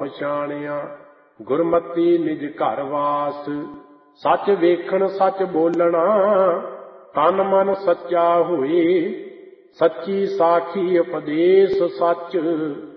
ਪਛਾਣਿਆ। ਗੁਰਮਤੀ ਨਿਜ ਘਰ ਵਾਸ, ਸੱਚ ਵੇਖਣ ਸੱਚ ਬੋਲਣਾ। ਤਨ ਮਨ ਸੱਚਾ ਹੋਏ, ਸੱਚੀ ਸਾਖੀ ਉਪਦੇਸ ਸੱਚ।